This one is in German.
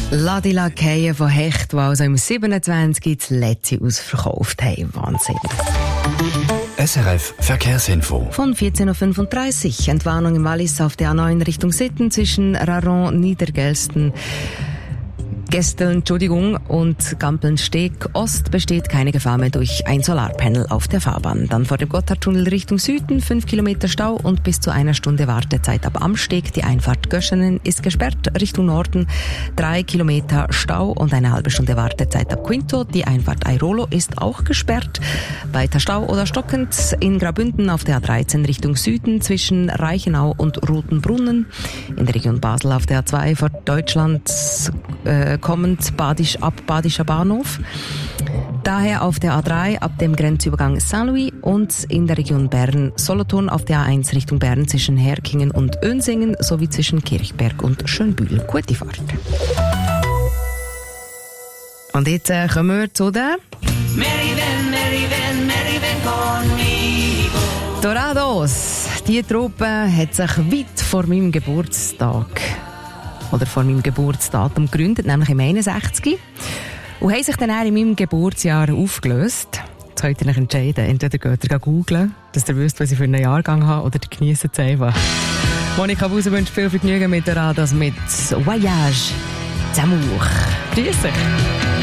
Ladila Keien von Hecht, die also im 27. das letzte ausverkauft haben. Wahnsinn. SRF Verkehrsinfo. Von 14.35 Uhr. Entwarnung im Wallis auf der A9 Richtung Sitten zwischen Raron, Niedergelsten, und Gampelnsteg Ost besteht keine Gefahr mehr durch ein Solarpanel auf der Fahrbahn. Dann vor dem Gotthardtunnel Richtung Süden 5 Kilometer Stau und bis zu 1 Stunde Wartezeit ab Amsteg. Die Einfahrt Göschenen ist gesperrt. Richtung Norden 3 Kilometer Stau und eine halbe Stunde Wartezeit ab Quinto. Die Einfahrt Airolo ist auch gesperrt. Weiter Stau oder stockend in Graubünden auf der A13 Richtung Süden zwischen Reichenau und Rotenbrunnen. In der Region Basel auf der A2 vor Deutschland kommend Badischer Bahnhof. Daher auf der A3 ab dem Grenzübergang Saint-Louis und in der Region Bern Solothurn auf der A1 Richtung Bern zwischen Herkingen und Önsingen sowie zwischen Kirchberg und Schönbühl. Gute Fahrt. Und jetzt kommen wir zu der Dorados. Die Truppe hat sich weit vor meinem Geburtstag oder vor meinem Geburtsdatum gegründet, nämlich im 61. Und haben sich dann in meinem Geburtsjahr aufgelöst. Jetzt könnt ihr euch entscheiden. Entweder geht ihr googlen, dass ihr wisst, was ich für einen Jahrgang habe, oder ihr genießt es einfach. Monika Buser wünscht viel Vergnügen mit der Radas mit Voyage d'Amour. Grüß euch.